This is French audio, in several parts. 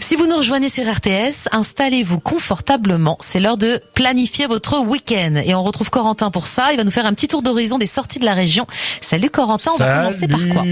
Si vous nous rejoignez sur RTS, installez-vous confortablement. C'est l'heure de planifier votre week-end. Et on retrouve Corentin pour ça. Il va nous faire un petit tour d'horizon des sorties de la région. Salut Corentin, on va commencer par quoi?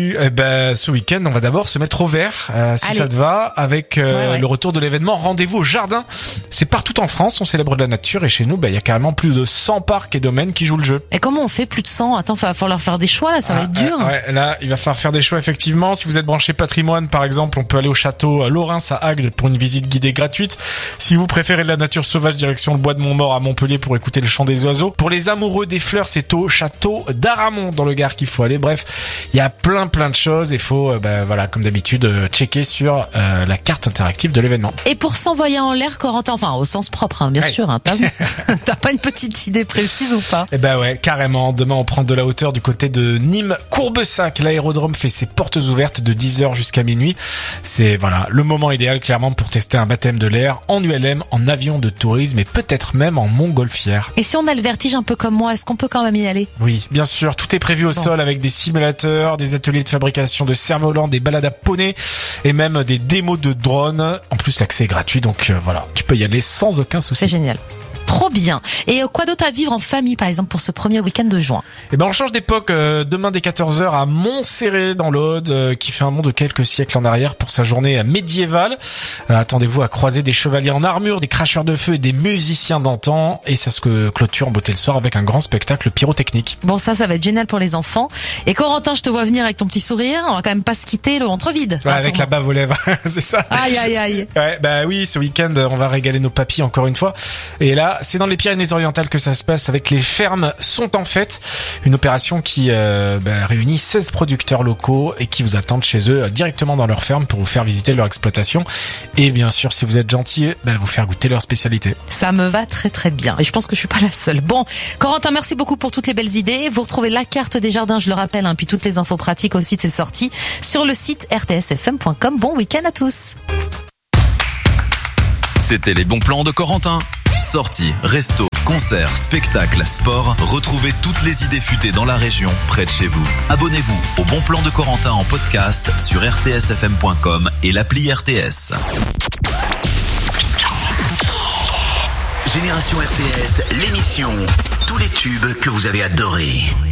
Ce week-end, on va d'abord se mettre au vert, si ça te va, avec le retour de l'événement Rendez-vous au jardin. C'est partout en France, on célèbre de la nature et chez nous, il y a carrément plus de 100 parcs et domaines qui jouent le jeu. Et comment on fait plus de 100? Attends, il va falloir faire des choix là, ça va être dur. Là, il va falloir faire des choix effectivement. Si vous êtes branché patrimoine, par exemple, on peut aller au château Lorrain à Agde pour une visite guidée gratuite. Si vous préférez de la nature sauvage, direction le bois de Montmort à Montpellier pour écouter le chant des oiseaux. Pour les amoureux des fleurs, c'est au château d'Aramon dans le Gard qu'il faut aller. Bref, il y a plein de choses. Il faut, comme d'habitude, checker sur la carte interactive de l'événement. Et pour s'envoyer en l'air, Corentin, enfin au sens propre, bien sûr. T'as pas une petite idée précise ou pas? Carrément. Demain, on prend de la hauteur du côté de Nîmes-Courbessac. L'aérodrome fait ses portes ouvertes de 10h jusqu'à minuit. C'est le moment idéal clairement pour tester un baptême de l'air en ULM, en avion de tourisme et peut-être même en montgolfière. Et si on a le vertige un peu comme moi, est-ce qu'on peut quand même y aller? Oui, bien sûr, tout est prévu au sol avec des simulateurs, des ateliers de fabrication de cerfs-volants, des balades à poney et même des démos de drones. En plus, l'accès est gratuit, donc tu peux y aller sans aucun souci. C'est génial. Trop bien. Et quoi d'autre à vivre en famille, par exemple, pour ce premier week-end de juin? On change d'époque demain dès 14h à Montserrat dans l'Aude, qui fait un bond de quelques siècles en arrière pour sa journée médiévale. Attendez-vous à croiser des chevaliers en armure, des cracheurs de feu et des musiciens d'antan. Et ça se clôture en beauté le soir avec un grand spectacle pyrotechnique. Bon, ça va être génial pour les enfants. Et Corentin, je te vois venir avec ton petit sourire. On va quand même pas se quitter le ventre vide. Avec la bave aux lèvres, c'est ça. Aïe. Oui, ce week-end, on va régaler nos papis encore une fois. Et là, c'est dans les Pyrénées-Orientales que ça se passe avec les fermes sont en fête. Une opération qui réunit 16 producteurs locaux et qui vous attendent chez eux directement dans leur ferme pour vous faire visiter leur exploitation. Et bien sûr, si vous êtes gentil, vous faire goûter leur spécialité. Ça me va très très bien. Et je pense que je suis pas la seule. Bon, Corentin, merci beaucoup pour toutes les belles idées. Vous retrouvez la carte des jardins, je le rappelle, puis toutes les infos pratiques aussi de ces sorties sur le site rtsfm.com. Bon week-end à tous. C'était les bons plans de Corentin. Sorties, restos, concerts, spectacles, sport. Retrouvez toutes les idées futées dans la région, près de chez vous. Abonnez-vous au Bon Plan de Corentin en podcast sur rtsfm.com et l'appli RTS. Génération RTS, l'émission. Tous les tubes que vous avez adorés.